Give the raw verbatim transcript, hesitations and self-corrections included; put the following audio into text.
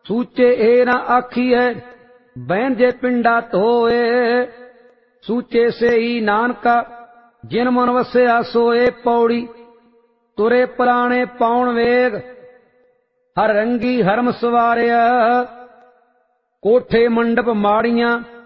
सूचे ए ना आखिए बैन जे पिंडा धोए। सूचे से ही नानका जिन मन वसया सोए। पौड़ी तुरे पुराणे पाउन वेग हर रंगी हरम सवारिया। कोठे मंडप माड़ियां